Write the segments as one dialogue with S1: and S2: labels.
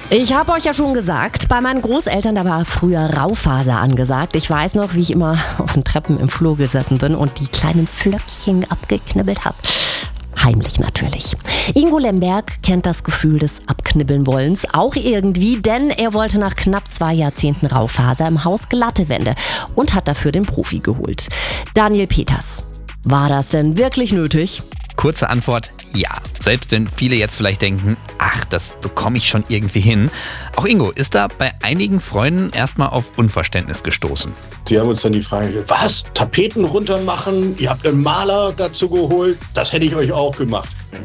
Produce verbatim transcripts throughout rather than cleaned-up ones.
S1: Ich habe euch ja schon gesagt, bei meinen Großeltern, da war früher Raufaser angesagt. Ich weiß noch, wie ich immer auf den Treppen im Flur gesessen bin und die kleinen Flöckchen abgeknibbelt habe. Heimlich natürlich. Ingo Lemberg kennt das Gefühl des Abknibbeln-Wollens auch irgendwie, denn er wollte nach knapp zwei Jahrzehnten Raufaser im Haus glatte Wände und hat dafür den Profi geholt. Daniel Peters. War das denn wirklich nötig?
S2: Kurze Antwort, ja. Selbst wenn viele jetzt vielleicht denken, ach, das bekomme ich schon irgendwie hin. Auch Ingo ist da bei einigen Freunden erstmal auf Unverständnis gestoßen.
S3: Die haben uns dann die Frage gestellt, was? Tapeten runter machen? Ihr habt einen Maler dazu geholt? Das hätte ich euch auch gemacht.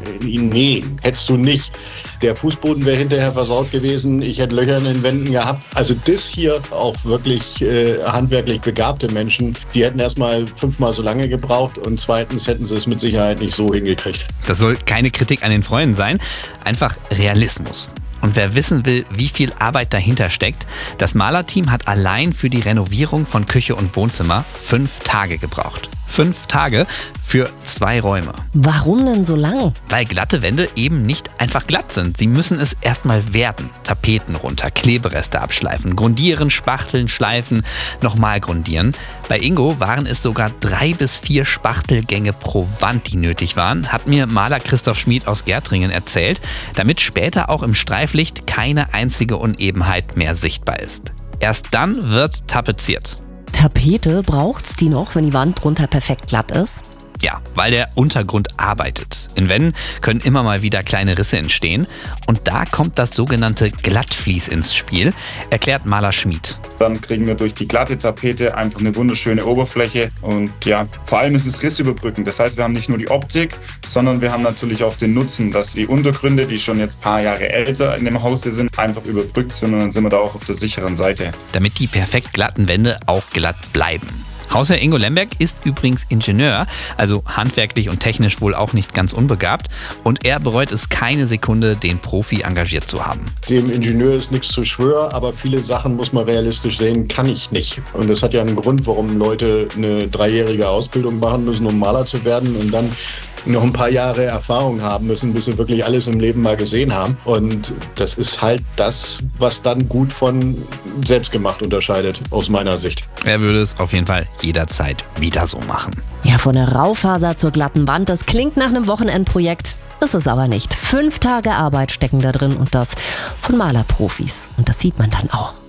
S3: Nee, hättest du nicht. Der Fußboden wäre hinterher versaut gewesen. Ich hätte Löcher in den Wänden gehabt. Also das hier, auch wirklich äh, handwerklich begabte Menschen, die hätten erstmal fünfmal so lange gebraucht und zweitens hätten sie es mit Sicherheit nicht so hingekriegt.
S2: Das soll keine Kritik an den Freunden sein, einfach Realismus. Und wer wissen will, wie viel Arbeit dahinter steckt, das Malerteam hat allein für die Renovierung von Küche und Wohnzimmer fünf Tage gebraucht. Fünf Tage für zwei Räume.
S1: Warum denn so lang?
S2: Weil glatte Wände eben nicht einfach glatt sind. Sie müssen es erstmal werden. Tapeten runter, Klebereste abschleifen, grundieren, spachteln, schleifen, nochmal grundieren. Bei Ingo waren es sogar drei bis vier Spachtelgänge pro Wand, die nötig waren, hat mir Maler Christoph Schmid aus Gärtringen erzählt, damit später auch im Streiflicht keine einzige Unebenheit mehr sichtbar ist. Erst dann wird tapeziert.
S1: Tapete, braucht's die noch, wenn die Wand drunter perfekt glatt ist?
S2: Ja, weil der Untergrund arbeitet. In Wänden können immer mal wieder kleine Risse entstehen. Und da kommt das sogenannte Glattvlies ins Spiel, erklärt Maler Schmid.
S4: Dann kriegen wir durch die glatte Tapete einfach eine wunderschöne Oberfläche. Und ja, vor allem ist es rissüberbrückend. Das heißt, wir haben nicht nur die Optik, sondern wir haben natürlich auch den Nutzen, dass die Untergründe, die schon jetzt ein paar Jahre älter in dem Hause sind, einfach überbrückt sind. Und dann sind wir da auch auf der sicheren Seite.
S2: Damit die perfekt glatten Wände auch glatt bleiben. Hausherr Ingo Lemberg ist übrigens Ingenieur, also handwerklich und technisch wohl auch nicht ganz unbegabt. Und er bereut es keine Sekunde, den Profi engagiert zu haben.
S3: Dem Ingenieur ist nichts zu schwör, aber viele Sachen muss man realistisch sehen, kann ich nicht. Und das hat ja einen Grund, warum Leute eine dreijährige Ausbildung machen müssen, um Maler zu werden und dann noch ein paar Jahre Erfahrung haben müssen, bis sie wirklich alles im Leben mal gesehen haben. Und das ist halt das, was dann gut von selbstgemacht unterscheidet, aus meiner Sicht.
S2: Er würde es auf jeden Fall jederzeit wieder so machen.
S1: Ja, von der Raufaser zur glatten Wand, das klingt nach einem Wochenendprojekt. Ist es aber nicht. Fünf Tage Arbeit stecken da drin und das von Malerprofis. Und das sieht man dann auch.